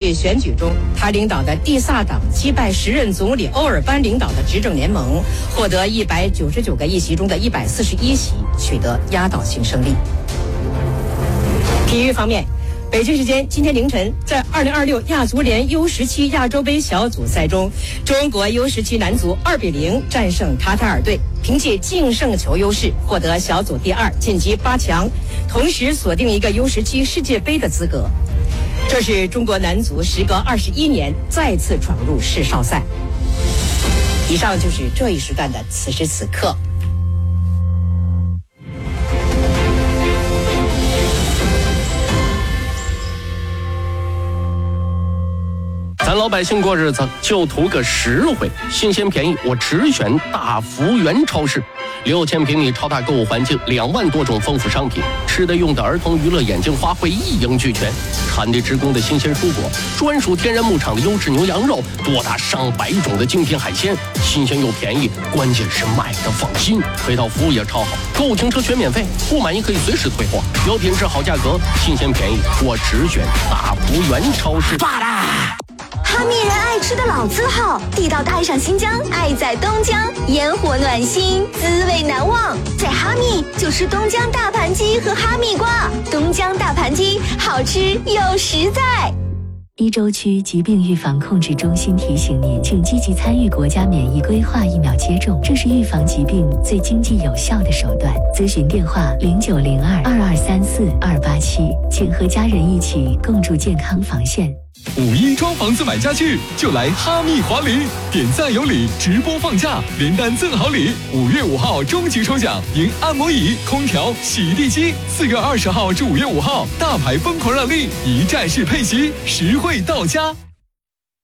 会选举中，他领导的蒂萨党击败时任总理欧尔班领导的执政联盟，获得199个议席中的141席，取得压倒性胜利。体育方面，北京时间今天凌晨，在2026亚足联 U17 亚洲杯小组赛中，中国 U17 男足2比0战胜卡塔尔队，凭借净胜球优势获得小组第2，晋级8强，同时锁定一个 U17 世界杯的资格。这是中国男足时隔21年再次闯入世少赛。以上就是这一时段的此时此刻。 咱老百姓过日子就图个实惠，新鲜便宜，我只选大福源超市。6000平米超大购物环境，2万多种丰富商品，吃的用的儿童娱乐眼镜花卉一应俱全。产地直供的新鲜蔬果，专属天然牧场的优质牛羊肉，多达上百种的精品海鲜，新鲜又便宜，关键是买的放心。配套服务也超好，购物停车全免费，不满意可以随时退货。有品质好价格，新鲜便宜，我只选大福源超市。 哈密人爱吃的老字号，地道的爱上新疆，爱在东江，烟火暖心，滋味难忘。在哈密就吃东江大盘鸡和哈密瓜，东江大盘鸡好吃又实在。 一州区疾病预防控制中心提醒您，请积极参与国家免疫规划疫苗接种，这是预防疾病最经济有效的手段。咨询电话0902-2234-287，请和家人一起共筑健康防线。 5·1装房子买家具就来哈密华礼，点赞有礼，直播放假，连单赠好礼。5月5号终极抽奖，赢按摩椅、空调、洗地机。4月20号至5月5号，大牌疯狂让利，一站式配席，实惠到家。